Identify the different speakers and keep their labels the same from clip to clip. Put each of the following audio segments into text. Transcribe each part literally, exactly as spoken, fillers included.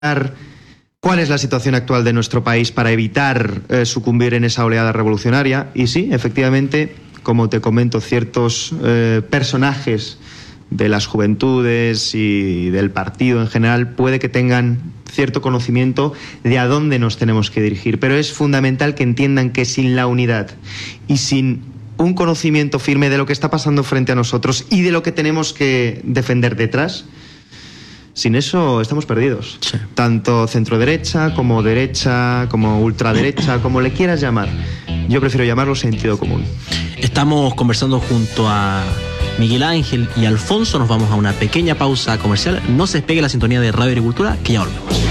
Speaker 1: cuál es la situación actual de nuestro país para evitar eh, sucumbir en esa oleada revolucionaria. Y sí, efectivamente, como te comento, ciertos eh, personajes de las juventudes y del partido en general puede que tengan cierto conocimiento de a dónde nos tenemos que dirigir, pero es fundamental que entiendan que sin la unidad y sin un conocimiento firme de lo que está pasando frente a nosotros y de lo que tenemos que defender detrás, sin eso estamos perdidos. Sí. Tanto centroderecha como derecha, como ultraderecha, como le quieras llamar. Yo prefiero llamarlo sentido común.
Speaker 2: Estamos conversando junto a Miguel Ángel y Alfonso. Nos vamos a una pequeña pausa comercial. No se despegue la sintonía de Radio Agricultura, que ya volvemos.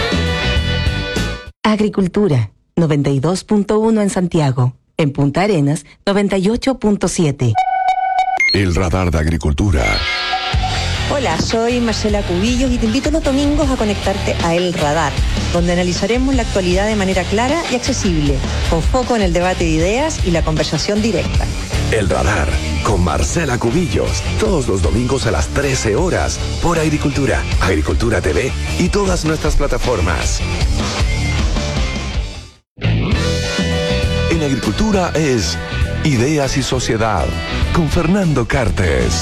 Speaker 3: Agricultura, noventa y dos punto uno en Santiago. En Punta Arenas, noventa y ocho punto siete.
Speaker 4: El radar de Agricultura.
Speaker 5: Hola, soy Marcela Cubillos y te invito los domingos a conectarte a El Radar, donde analizaremos la actualidad de manera clara y accesible, con foco en el debate de ideas y la conversación directa.
Speaker 4: El Radar, con Marcela Cubillos, todos los domingos a las trece horas, por Agricultura, Agricultura T V y todas nuestras plataformas. En Agricultura es Ideas y Sociedad, con Fernando Cartes.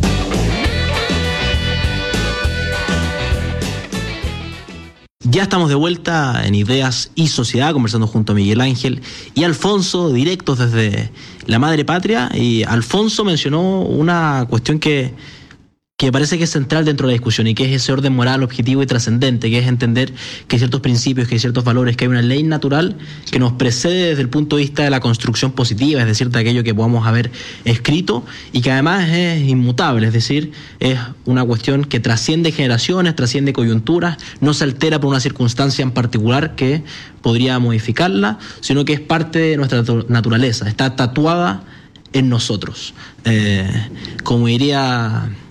Speaker 2: Ya estamos de vuelta en Ideas y Sociedad, conversando junto a Miguel Ángel y Alfonso, directos desde la madre patria. Y Alfonso mencionó una cuestión que, que parece que es central dentro de la discusión, y que es ese orden moral, objetivo y trascendente, que es entender que hay ciertos principios, que hay ciertos valores, que hay una ley natural que nos precede desde el punto de vista de la construcción positiva, es decir, de aquello que podamos haber escrito, y que además es inmutable, es decir, es una cuestión que trasciende generaciones, trasciende coyunturas, no se altera por una circunstancia en particular que podría modificarla, sino que es parte de nuestra naturaleza, está tatuada en nosotros. Eh, como diría